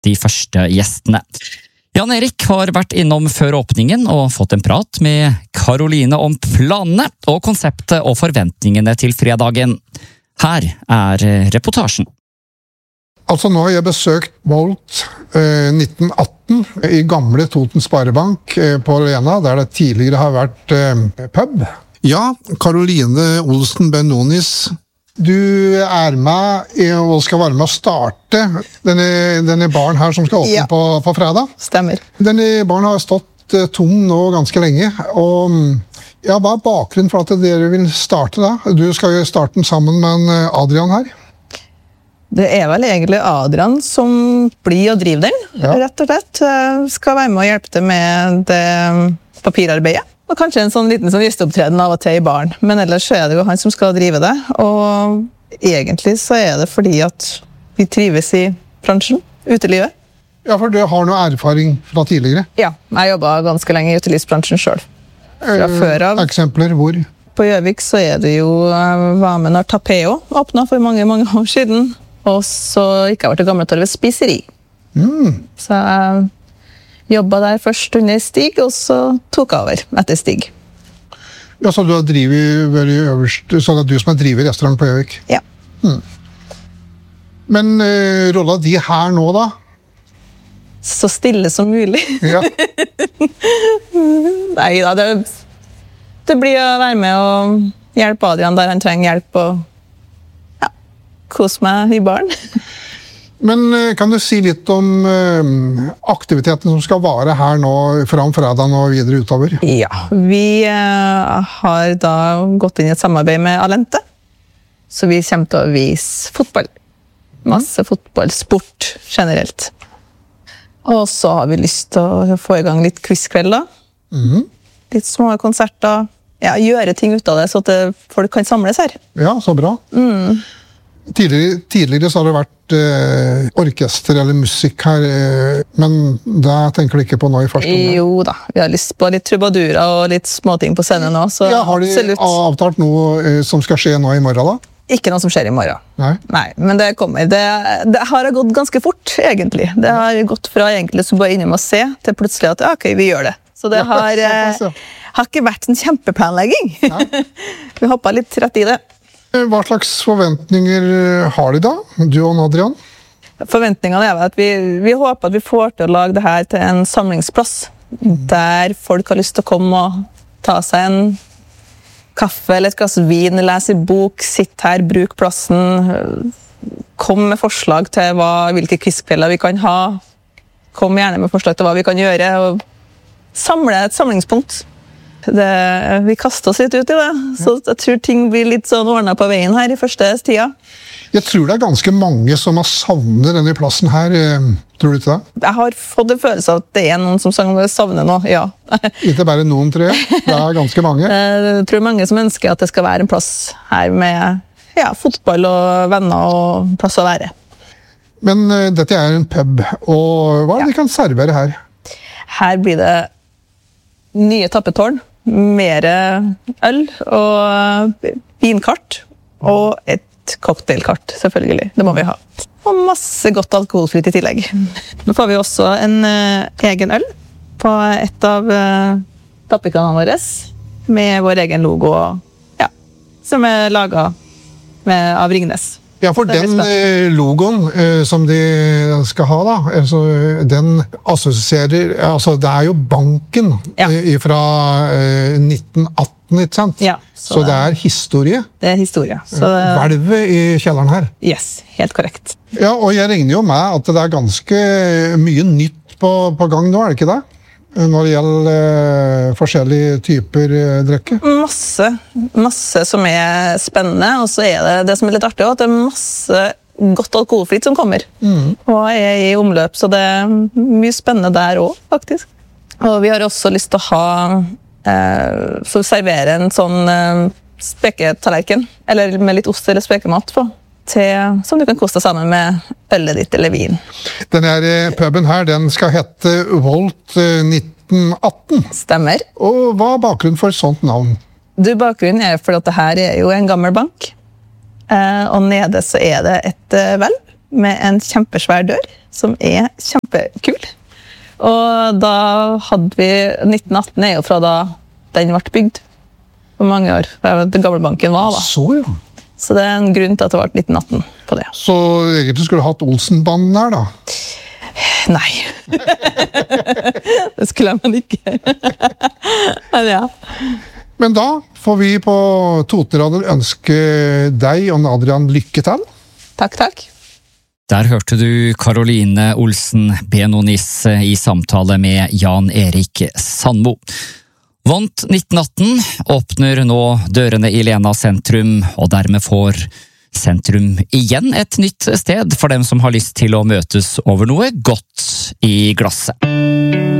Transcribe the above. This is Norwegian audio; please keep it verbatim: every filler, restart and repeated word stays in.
de første gjestene. Jan Erik har vært innom før åpningen og fått en prat med Karoline om planene og konseptet og forventningene til fredagen. Her er reportasjen. Altså nå har jeg besøkt Volt eh, nitten atten i gamle Toten Sparebank eh, på Lena, der det tidligere har vært eh, pub. Ja, Karoline Olsen Benonis, du er med og skal være med å starte denne, denne baren her som skal åpne ja. på, på fredag. Stemmer. Denne baren har stått eh, tom nå ganske lenge, og ja, hva er bakgrunnen for at dere vil starte da? Du skal jo starte den sammen med Adrian her. Det er vel egentlig Adrian som blir og driver den, ja. rett og slett. Skal være med og hjelpe til med det papirarbeidet. Og kanskje en sånn liten sånn gjesteopptreden av og til i baren. Men ellers så er det jo han som skal drive det. Og egentlig så er det fordi at vi trives i bransjen, utelivet. Ja, for du har noe erfaring fra tidligere. Ja, jeg jobbet ganske lenge i utelivsbransjen selv. Fra eh, før av. Eksempler hvor? På Gjøvik så er det jo, var med når Tapeo åpnet for mange, mange år siden. Og så ikke har vært det gamle torvet spiseri. Mm. Så jeg jobbet der først under Stig, og så tok jeg over etter Stig. Ja, så du har drivet veldig øverst, så det er du som har drivet restaurant på Gjøvik? Ja. Mm. Men uh, rolla de her nå da? Så stille som mulig. Ja. Nei da, det, det blir å være med og hjelpe Adrian der han trenger hjelp, og kos meg i baren. Men kan du si litt om uh, aktiviteten som skal vare her nå fram fredagen og videre utover? Ja, vi uh, har da gått inn i et samarbeid med Alente. Så vi kommer til å vise fotball. Masse mm. fotball, sport generelt. Og så har vi lyst til å få i gang litt quizkveld da. Mm. Litt små konserter. Ja, gjøre ting ut av det, så at det, folk kan samles her. Ja, så bra. Mm. Tidligere, tidligere så har det vært eh, orkester eller musikk her, eh, men det tenker du ikke på nå i første omgang? Jo da, vi har lyst på litt trubadurer og litt småting på scenen nå, så ja, har de absolutt. Avtalt noe eh, som skal skje nå i morgen da? Ikke noe som skjer i morgen. Nei? Nei, men det kommer. Det, det har gått ganske fort, egentlig. Det har gått fra egentlig så bare innom å se, til plutselig at ja, ok, vi gjør det. Så det har, eh, har ikke vært en kjempeplanlegging. Vi hoppet litt rett i det. Hva slags forventninger har de da, du og Adrian? Forventningene er at vi, vi håper at vi får til å lage det her til en samlingsplass, mm. der folk har lyst til å komme og ta seg en kaffe eller et glass vin, lese bok, sitte her, bruke plassen, kom med forslag til hva, hvilke quizkvelder vi kan ha, kom gjerne med forslag til hva vi kan gjøre, og samle et samlingspunkt. Det, vi kaster oss litt ut i det, så jeg tror ting blir litt sånn ordnet på veien her i første tida. Jeg tror det er ganske mange som har savnet denne plassen her, tror du ikke det? Jeg har fått en følelse av at det er noen som savner noe, ja. Ikke bare noen, tror jeg. Det er ganske mange. Jeg tror mange som ønsker at det skal være en plass her med ja, fotball og venner og plass å være. Men uh, dette er en pub, og hva er det ja. de kan servere her? Her blir det nye tappetårn, mer øl og vinkart og et cocktailkart, selvfølgelig. Det må vi ha. Og masse godt alkoholfritt i tillegg. Nå får vi også en uh, egen øl på et av uh, tappekranene våre, med vår egen logo, ja, som er laget med, av Ringnes. Ja, for den logoen eh, som de skal ha da, altså, den assosierer, altså det er jo banken ja. eh, fra eh, nitten atten, ikke sant? Ja, så, så det er historie. Det er historie. Så det... Hvelvet i kjelleren her. Yes, helt korrekt. Ja, og jeg regner jo med at det er ganske mye nytt på, på gang nå, er det ikke det? Når det gjelder eh, forskjellige typer eh, drikke? Masse, masse som er spennende, og så er det det som er litt artig også, at det er masse godt alkoholfritt som kommer. Mm. Og er i omløp, så det er mye spennende der også, faktisk. Og vi har også lyst til å ha, eh, så servere en sånn eh, speketallerken, eller med litt ost eller spekemat på. Til, som du kan koste deg sammen med ølet ditt eller vin. Denne puben her, den skal hette Volt nitten atten. Stemmer. Og hva er bakgrunnen for et sånt navn? Du, bakgrunnen er for at det her er jo en gammel bank. Eh, og nede så er det et hvelv med en kjempesvær dør. som er kjempekul. Og da hadde vi, nitten atten er jo fra da den ble bygd, for mange år, det gamle banken var da. Så ja. Så det er en grunn til at det ble nitten atten på det. Så egentlig skulle du hatt Olsenbanden her da? Nei. Det skulle man ikke. Men ja. Men da får vi på Totenradio ønske deg og Adrian lykke til. Takk, takk. Der hørte du Karoline Olsen Benonis i samtale med Jan Erik Sandmo. Vont nitten atten åpner nå dørene i Lena sentrum, og dermed får sentrum igjen et nytt sted for dem som har lyst til å møtes over noe godt i glasset.